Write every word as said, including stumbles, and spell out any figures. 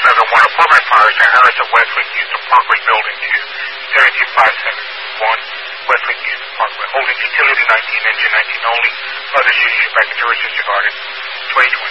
seven one Apartment Fires at Harrison Westlake Houston Parkway Building two, seventeen five seven one Westlake Houston Parkway. Holding utility nineteen, engine nineteen only. Others issued by Missouri Disregarded twenty twenty.